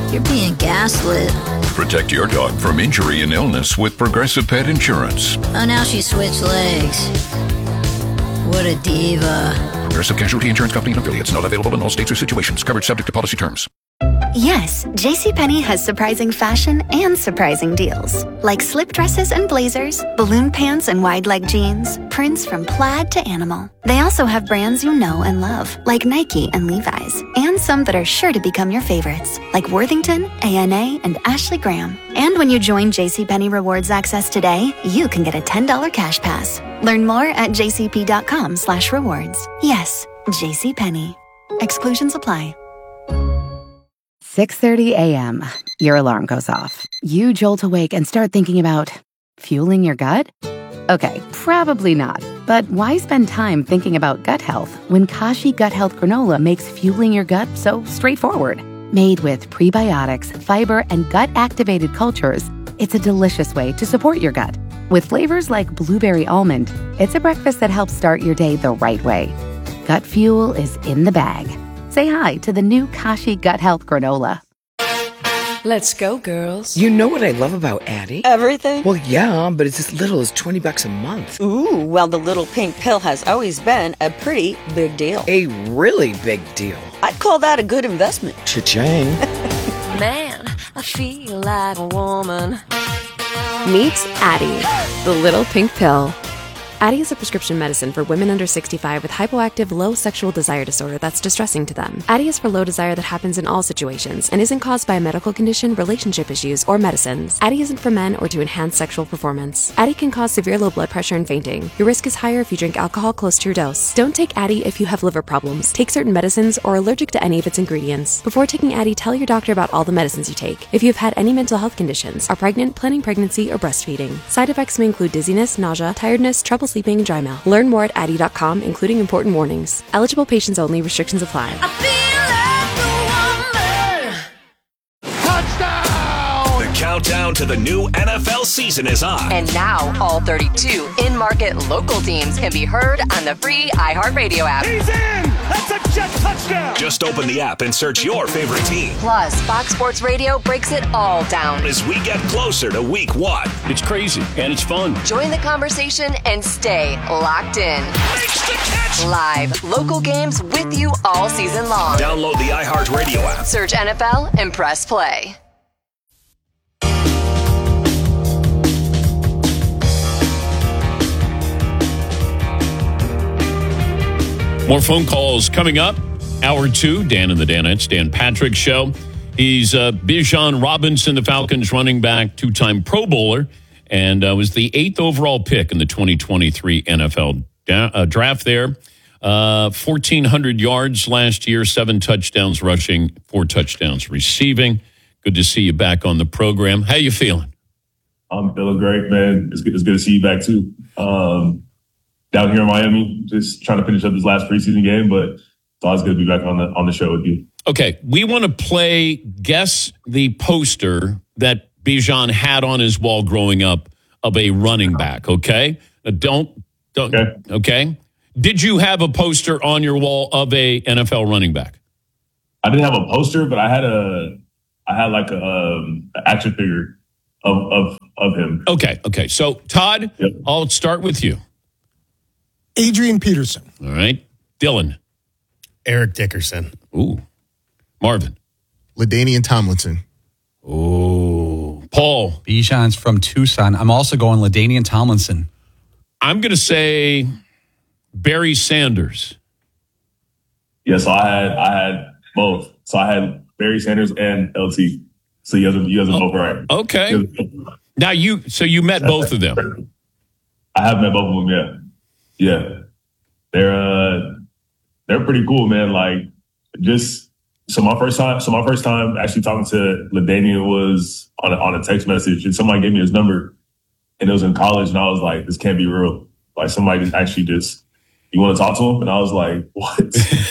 You're being gaslit. Protect your dog from injury and illness with Progressive Pet Insurance. Oh, now she switched legs. What a diva. Progressive Casualty Insurance Company and affiliates. Not available in all states or situations. Coverage subject to policy terms. Yes, JCPenney has surprising fashion and surprising deals. Like slip dresses and blazers, balloon pants and wide leg jeans, prints from plaid to animal. They also have brands you know and love, like Nike and Levi's, and some that are sure to become your favorites, like Worthington, ANA, and Ashley Graham. And when you join JCPenney Rewards Access today, you can get a $10 cash pass. Learn more at jcp.com/rewards. Yes, JCPenney. Exclusions apply. 6:30 a.m. Your alarm goes off. You jolt awake and start thinking about fueling your gut? Okay, probably not. But why spend time thinking about gut health when Kashi Gut Health Granola makes fueling your gut so straightforward? Made with prebiotics, fiber, and gut-activated cultures, it's a delicious way to support your gut. With flavors like blueberry almond, it's a breakfast that helps start your day the right way. Gut fuel is in the bag. Say hi to the new Kashi Gut Health Granola. Let's go, girls. You know what I love about Addie? Everything? Well, yeah, but it's as little as $20 a month. Ooh, well, the little pink pill has always been a pretty big deal. A really big deal. I'd call that a good investment. Cha-ching. Man, I feel like a woman. Meet Addie, the little pink pill. Addie is a prescription medicine for women under 65 with hypoactive low sexual desire disorder that's distressing to them. Addie is for low desire that happens in all situations and isn't caused by a medical condition, relationship issues, or medicines. Addie isn't for men or to enhance sexual performance. Addie can cause severe low blood pressure and fainting. Your risk is higher if you drink alcohol close to your dose. Don't take Addie if you have liver problems, take certain medicines, or are allergic to any of its ingredients. Before taking Addie, tell your doctor about all the medicines you take. If you've had any mental health conditions, are pregnant, planning pregnancy, or breastfeeding. Side effects may include dizziness, nausea, tiredness, trouble sleeping, and dry mouth. Learn more at Addie.com, including important warnings. Eligible patients only. Restrictions apply. I feel like a woman. Touchdown! The countdown to the new NFL season is on. And now, all 32 in-market local teams can be heard on the free iHeartRadio app. He's in! That's a jet touchdown! Just open the app and search your favorite team. Plus, Fox Sports Radio breaks it all down as we get closer to week 1. It's crazy, and it's fun. Join the conversation and stay locked in. Makes the catch! Live, local games with you all season long. Download the iHeartRadio app. Search NFL and press play. More phone calls coming up. Hour 2, Dan and the Danettes, Dan Patrick Show. He's Bijan Robinson, the Falcons running back, two-time Pro Bowler, and was the 8th overall pick in the 2023 NFL draft there. 1,400 yards last year, 7 touchdowns rushing, 4 touchdowns receiving. Good to see you back on the program. How you feeling? I'm feeling great, man. It's good to see you back, too. Down here in Miami, just trying to finish up this last preseason game, but it's always good to be back on the show with you. Okay, we want to play Guess the Poster that Bijan had on his wall growing up of a running back, okay? Don't, okay? Did you have a poster on your wall of a NFL running back? I didn't have a poster, but I had like a action figure of him. Okay. So, Todd, yep. I'll start with you. Adrian Peterson. All right. Dylan. Eric Dickerson. Ooh. Marvin. LaDainian Tomlinson. Ooh. Paul. Bijan's from Tucson. I'm also going LaDainian Tomlinson. I'm going to say Barry Sanders. Yeah, so I had both. So I had Barry Sanders and LT. So you guys are both right. Okay. Now you met both of them. I have met both of them, yeah. Yeah, they're pretty cool, man. Like, so my first time actually talking to LaDainian was on a text message, and somebody gave me his number, and it was in college, and I was like, this can't be real. Like, somebody you want to talk to him, and I was like, what?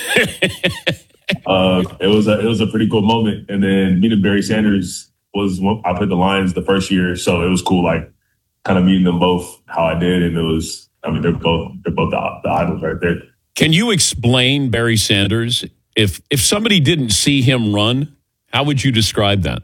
It was a pretty cool moment, and then meeting Barry Sanders was when I played the Lions the first year, so it was cool, like kind of meeting them both how I did, and it was. I mean, they're both the idols right there. Can you explain Barry Sanders? If somebody didn't see him run How would you describe that?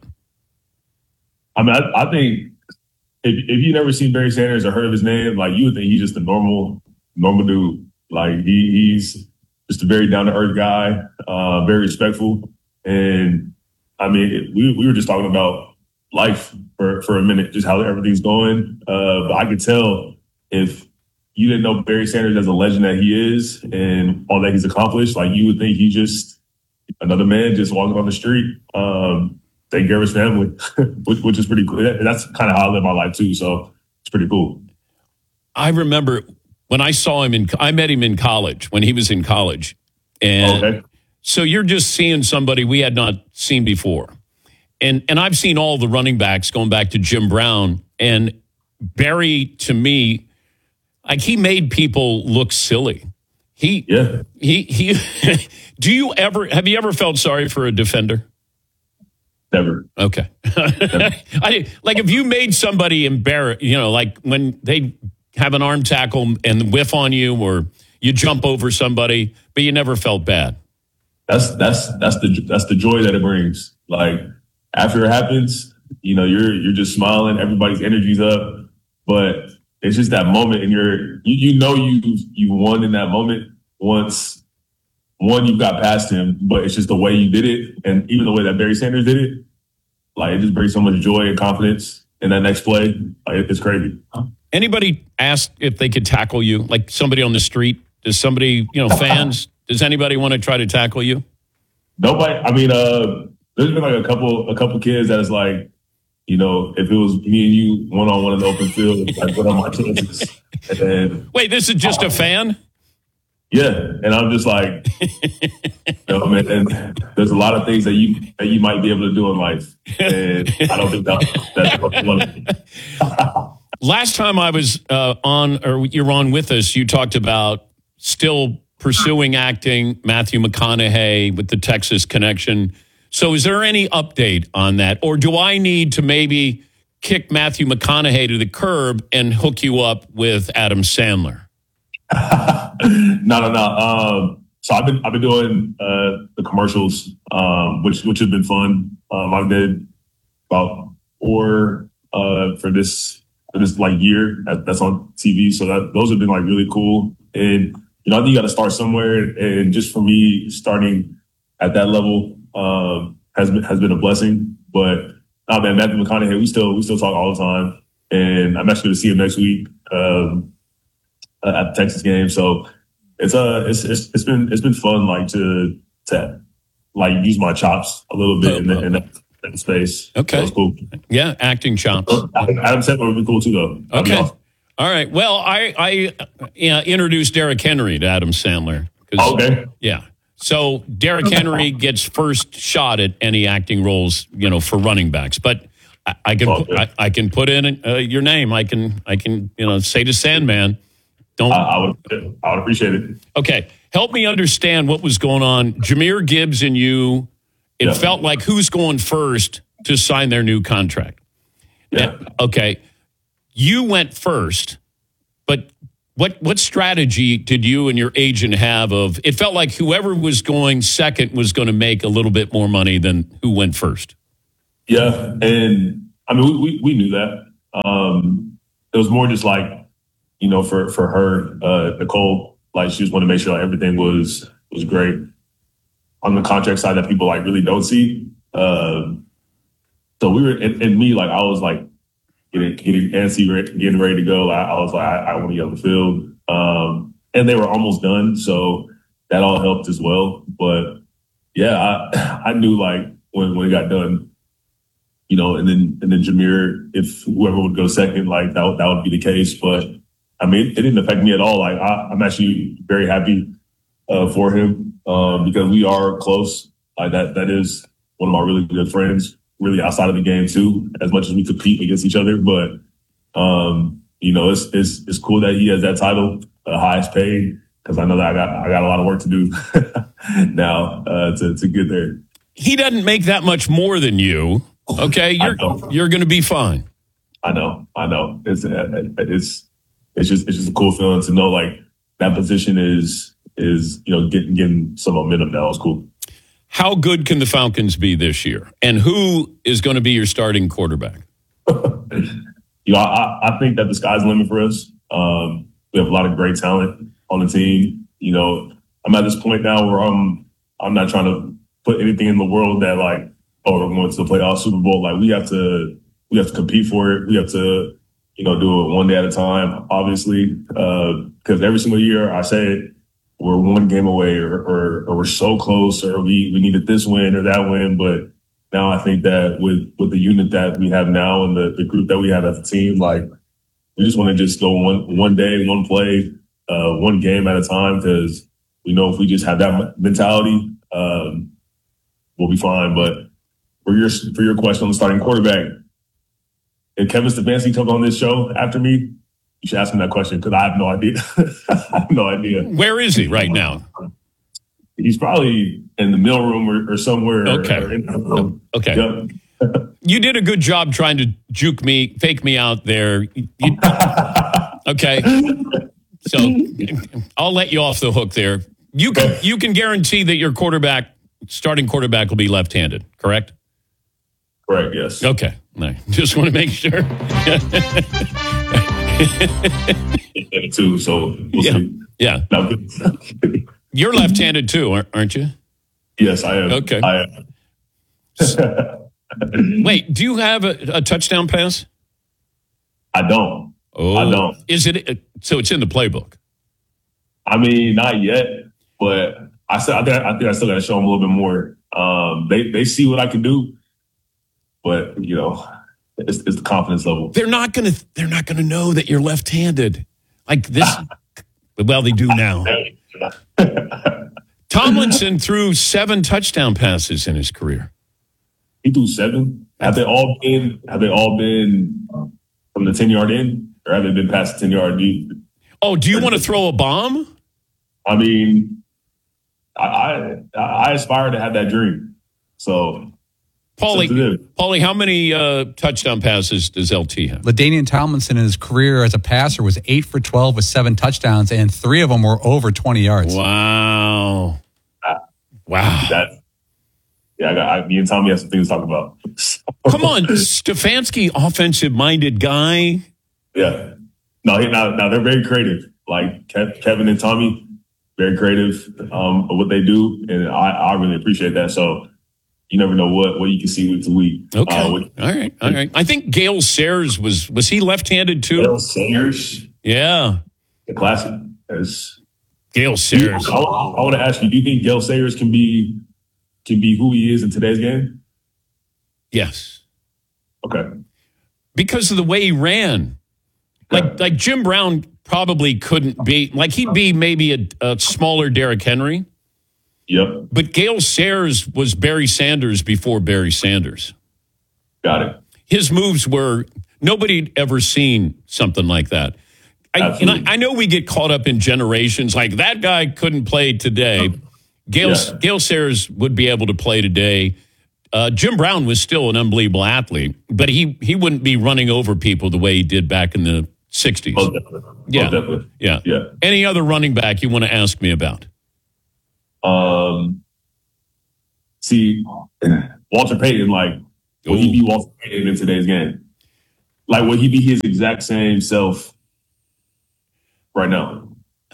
I mean, I think if you never seen Barry Sanders or heard of his name, like you would think he's just a normal dude. Like he's just a very down to earth guy, very respectful. And I mean, we were just talking about life for a minute, just how everything's going. But I could tell if you didn't know Barry Sanders as a legend that he is and all that he's accomplished, like you would think he's just another man just walking on the street, taking care of his family, which is pretty cool. That's kind of how I live my life too. So it's pretty cool. I remember when I saw him I met him in college, when he was in college. And so you're just seeing somebody we had not seen before. And I've seen all the running backs going back to Jim Brown, and Barry, to me, like he made people look silly. He do you ever felt sorry for a defender? Never. Okay. Like if you made somebody embarrassed, like when they have an arm tackle and whiff on you, or you jump over somebody, but you never felt bad. That's the joy that it brings. Like after it happens, you're just smiling, everybody's energy's up, but it's just that moment, and you won in that moment. Once you got past him, but it's just the way you did it, and even the way that Barry Sanders did it, like it just brings so much joy and confidence in that next play. Like, it's crazy. Anybody ask if they could tackle you, like somebody on the street? Does somebody, fans? Does anybody want to try to tackle you? Nobody. I mean, there's been like a couple kids that is like, if it was me and you one-on-one in the open field, like what are my chances? And wait, this is just a fan? Yeah, and I'm just like, man, and there's a lot of things that you might be able to do in life, and I don't think that's one of them. Last time I was you're on with us, you talked about still pursuing acting, Matthew McConaughey with the Texas connection. So is there any update on that? Or do I need to maybe kick Matthew McConaughey to the curb and hook you up with Adam Sandler? No. So I've been doing the commercials, which have been fun. I did about 4 for this like year that's on TV. So those have been like really cool. And I think you got to start somewhere. And just for me, starting at that level has been a blessing. But man, Matthew McConaughey, we still talk all the time. And I'm actually going to see him next week at the Texas game. So it's been fun, like to like use my chops a little bit in that space. Okay, that's cool. Yeah, acting chops. Adam Sandler would be cool too, though. Okay, awesome. All right. Well, I introduced Derrick Henry to Adam Sandler. Okay. Yeah. So Derrick Henry gets first shot at any acting roles, for running backs, but I can put in your name. I can say to Sandman. I would appreciate it. Okay. Help me understand what was going on. Jahmyr Gibbs and you, it felt like who's going first to sign their new contract? Yeah. Okay. You went first, but what strategy did you and your agent have of, it felt like whoever was going second was going to make a little bit more money than who went first. Yeah. And I mean, we knew that. It was more just like, for her, Nicole, like she just wanted to make sure like everything was great on the contract side that people like really don't see. So we were, and me, like I was like getting antsy, getting ready to go. I was like, I want to get on the field. And they were almost done. So that all helped as well. But yeah, I knew like when it got done, and then Jahmyr, if whoever would go second, like that would be the case. But I mean, it didn't affect me at all. Like I'm actually very happy for him because we are close. Like that is one of my really good friends, really outside of the game too, as much as we compete against each other. But it's cool that he has that title, highest paid, because I know that I got a lot of work to do now to get there. He doesn't make that much more than you. Okay, you're going to be fine. I know. It's just a cool feeling to know like that position is getting some momentum now. It's cool. How good can the Falcons be this year? And who is going to be your starting quarterback? I think that the sky's the limit for us. We have a lot of great talent on the team. I'm at this point now where I'm not trying to put anything in the world that like, oh, we're going to the playoff Super Bowl. Like we have to compete for it. We have to, do it one day at a time, obviously. Because every single year I say we're one game away or we're so close or we needed this win or that win. But now I think that with the unit that we have now and the group that we have as a team, like we just want to just go one day, one play, one game at a time, because we know if we just have that mentality, we'll be fine. But for your question on the starting quarterback, if Kevin Stefanski took on this show after me, you should ask him that question because I have no idea. I have no idea. Where is he right now? He's probably in the mailroom or somewhere. Okay. Okay. Yep. You did a good job trying to fake me out there. Okay. So I'll let you off the hook there. You can guarantee that your starting quarterback will be left-handed, correct? Correct, yes. Okay. No, just want to make sure. Too, so we'll see. Yeah. You're left-handed too, aren't you? Yes, I am. Okay. I am. Wait, do you have a touchdown pass? I don't. Oh, I don't. Is it so? It's in the playbook. I mean, not yet, but I think I still got to show them a little bit more. They see what I can do, but it's the confidence level. They're not gonna know that you're left-handed like this. Well, they do now. Tomlinson threw 7 touchdown passes in his career. He threw 7. Have they all been from the 10-yard in, or have they been past the 10-yard deep? Oh, do you want to throw a bomb? I mean, I aspire to have that dream. So, Paulie, how many touchdown passes does LT have? LaDainian Tomlinson in his career as a passer was 8 for 12 with 7 touchdowns, and 3 of them were over 20 yards. Wow. Wow. Me and Tommy have some things to talk about. Come on, Stefanski, offensive-minded guy. Yeah. No, they're very creative. Like Kevin and Tommy, very creative of what they do, and I really appreciate that. So you never know what you can see week to week. Okay. All right. I think Gale Sayers was he left-handed too? Gale Sayers? Yeah. The classic. Gale Sayers. I want to ask you, do you think Gale Sayers can be who he is in today's game? Yes. Okay. Because of the way he ran. Like Jim Brown probably couldn't be, like he'd be maybe a smaller Derrick Henry. Yep. But Gale Sayers was Barry Sanders before Barry Sanders. Got it. His moves were, nobody'd ever seen something like that. I know we get caught up in generations, like that guy couldn't play today. Gale Sayers would be able to play today. Jim Brown was still an unbelievable athlete, but he wouldn't be running over people the way he did back in the 60s. Most definitely. Yeah. Any other running back you want to ask me about? See, Walter Payton, will he be Walter Payton in today's game? Like, will he be his exact same self right now?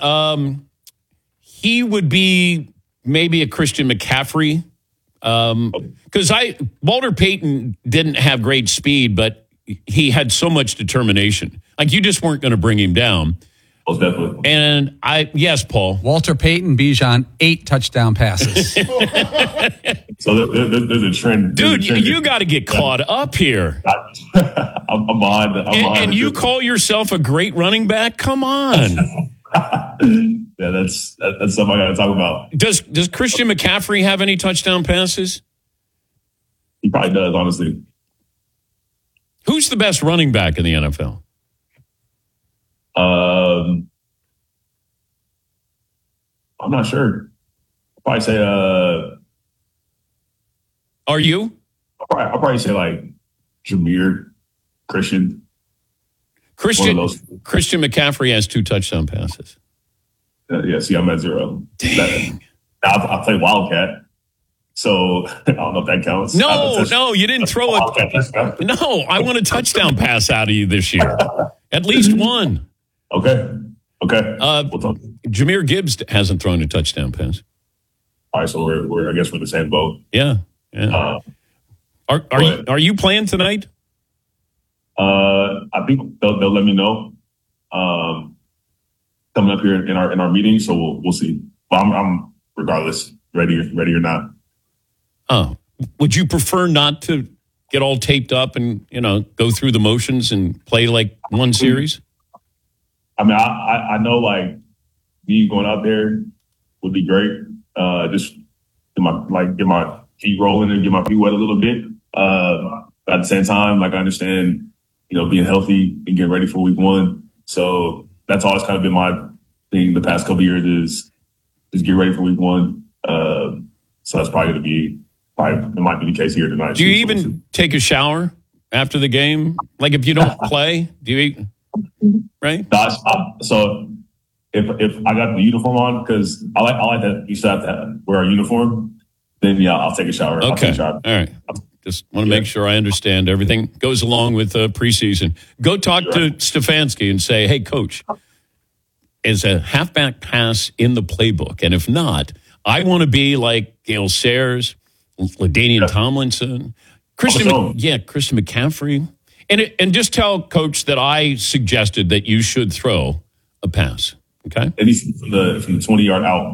He would be maybe a Christian McCaffrey. Because Walter Payton didn't have great speed, but he had so much determination. Like, you just weren't going to bring him down. Most definitely. And yes, Paul. Walter Payton, Bijan, 8 touchdown passes. So there's a trend. Dude, you got to get caught up here. I'm behind. And you call yourself a great running back? Come on. Yeah, that's something I got to talk about. Does Christian McCaffrey have any touchdown passes? He probably does, honestly. Who's the best running back in the NFL? I'm not sure. I'll probably say. Are you? I'll probably say Jameer, Christian. Christian McCaffrey has 2 touchdown passes. Yeah, see, I'm at 0. Dang. I play Wildcat. So I don't know if that counts. No, you didn't throw it. No, I want a touchdown pass out of you this year. At least one. Okay. We'll talk. Jahmyr Gibbs hasn't thrown a touchdown pass. All right, so we're I guess we're in the same boat. Yeah. Are you playing tonight? I think they'll let me know coming up here in our meeting, so we'll see. But I'm regardless ready or not. Oh, would you prefer not to get all taped up and go through the motions and play like one series? I mean, I know like me going out there would be great. Just get my feet rolling and get my feet wet a little bit. At the same time, like I understand, being healthy and getting ready for week one. So that's always kind of been my thing the past couple of years is get ready for week one. So that's probably going to be, it might be the case here tonight. Do you even take a shower after the game? Like if you don't play, do you eat? Right? So if I got the uniform on, because I like that you still have to wear a uniform, then yeah, I'll take a shower. Okay. All right. Just want to make sure I understand everything goes along with preseason. Go talk to Stefanski and say, hey, coach, is a halfback pass in the playbook? And if not, I want to be like Gale Sayers, LaDainian Tomlinson, Christian McCaffrey. And just tell coach that I suggested that you should throw a pass. Okay. At least from the 20-yard out.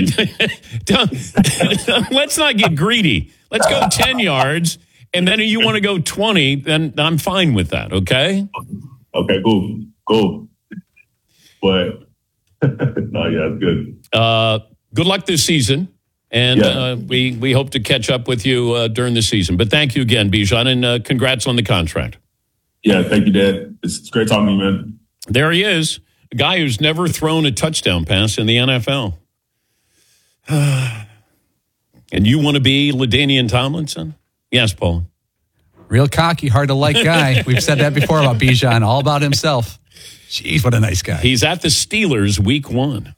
Let's not get greedy. Let's go 10 yards. And then if you want to go 20, then I'm fine with that. Okay. Okay, cool. But no, yeah, it's good. Good luck this season. And we hope to catch up with you during the season. But thank you again, Bijan, and congrats on the contract. Yeah, thank you, Dad. It's great talking to you, man. There he is, a guy who's never thrown a touchdown pass in the NFL. And you want to be LaDainian Tomlinson? Yes, Paul. Real cocky, hard to like guy. We've said that before about Bijan, all about himself. Jeez, what a nice guy. He's at the Steelers week 1.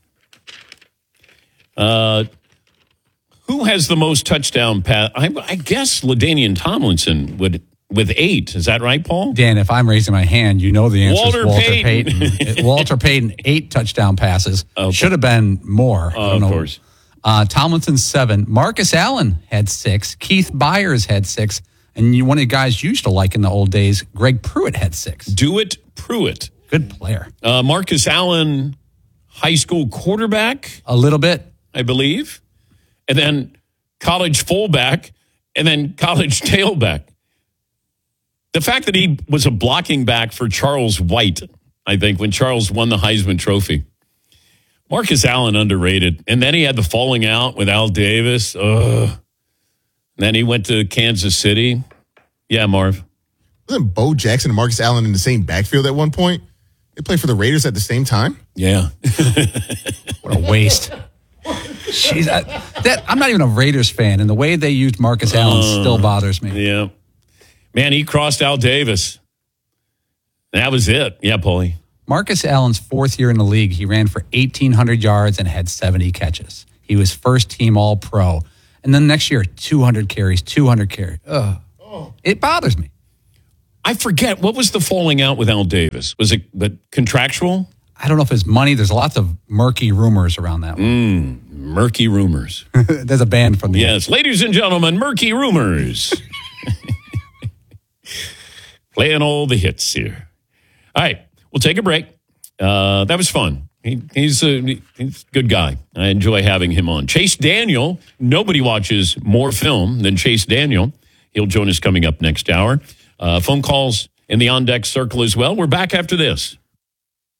Who has the most touchdown pass? I guess LaDainian Tomlinson would with 8. Is that right, Paul? Dan, if I'm raising my hand, you know the answer Walter is Walter Payton. Walter Payton, 8 touchdown passes. Okay. Should have been more. Of course. Tomlinson, 7. Marcus Allen had 6. Keith Byers had 6. And one of the guys you used to like in the old days, Greg Pruitt had 6. Dewitt Pruitt. Good player. Marcus Allen, high school quarterback. A little bit. I believe. And then college fullback. And then college tailback. The fact that he was a blocking back for Charles White, I think, when Charles won the Heisman Trophy. Marcus Allen underrated. And then he had the falling out with Al Davis. Ugh. Then he went to Kansas City. Yeah, Marv. Wasn't Bo Jackson and Marcus Allen in the same backfield at one point? They played for the Raiders at the same time? Yeah. What a waste. Jeez, I'm not even a Raiders fan, and the way they used Marcus Allen still bothers me. Yeah. Man, he crossed Al Davis. That was it. Yeah, Paulie. Marcus Allen's 4th year in the league, he ran for 1,800 yards and had 70 catches. He was first-team All-Pro. And then next year, 200 carries. It bothers me. I forget. What was the falling out with Al Davis? Was it contractual? I don't know if it's money. There's lots of murky rumors around that one. Murky rumors. There's a band from the... Yes, ladies and gentlemen, Murky Rumors. Playing all the hits here. All right, we'll take a break. That was fun. He's a good guy. I enjoy having him on. Chase Daniel. Nobody watches more film than Chase Daniel. He'll join us coming up next hour. Phone calls in the On Deck Circle as well. We're back after this.